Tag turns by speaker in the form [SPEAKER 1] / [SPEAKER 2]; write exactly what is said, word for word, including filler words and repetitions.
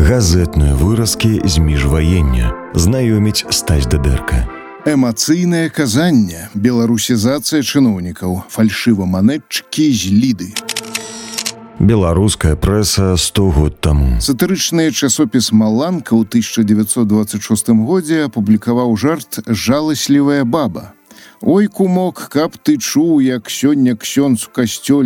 [SPEAKER 1] Газетныя выразкі з міжваення. Знаёміць Стась Дыдэрка.
[SPEAKER 2] Эмацыйнае казанне, беларусізацыя чыноўнікаў, фальшываманетчыкі з Ліды.
[SPEAKER 1] Беларуская прэса сто год таму.
[SPEAKER 2] Сатырычны часопіс «Маланка» ў тысяча дзевяцьсот дваццаць шостым годзе апублікаваў жарт «Жаласлівая баба». Ой, кумок, каб ты чуў, як сёння ксёндз у касцёле